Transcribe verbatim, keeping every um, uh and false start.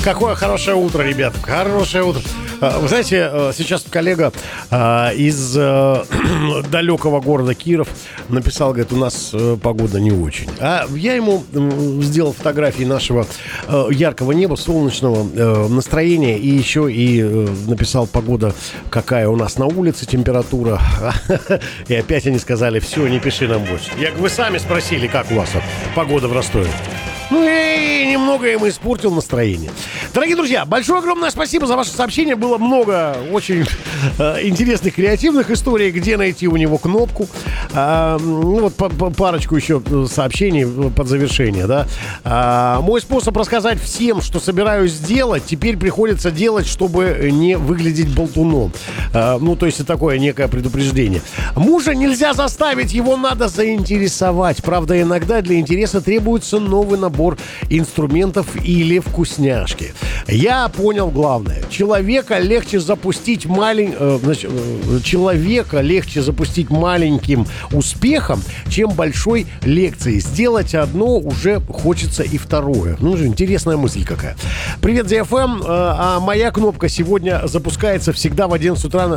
Какое хорошее утро, ребят. Хорошее утро. Вы знаете, сейчас коллега из далекого города Киров написал, говорит, у нас погода не очень. А я ему сделал фотографии нашего яркого неба, солнечного настроения. И еще и написал, погода какая у нас на улице, температура. И опять они сказали, все, не пиши нам больше. Я, вы сами спросили, как у вас погода в Ростове. Ну и немного им испортил настроение. Дорогие друзья, большое огромное спасибо за ваше сообщение. Было много очень э, интересных, креативных историй, где найти у него кнопку. А, ну вот по, по, парочку еще сообщений под завершение, да. А, мой способ рассказать всем, что собираюсь сделать, теперь приходится делать, чтобы не выглядеть болтуном. А, ну, то есть такое некое предупреждение. Мужа нельзя заставить, его надо заинтересовать. Правда, иногда для интереса требуется новый набор инструментов или вкусняшки. Я понял главное. Человека легче запустить малень... э, значит, э, человека легче запустить маленьким успехом, чем большой лекцией. Сделать одно уже хочется и второе. Ну же, интересная мысль какая. Привет, ди эф эм. Э, а моя кнопка сегодня запускается всегда в одиннадцать утра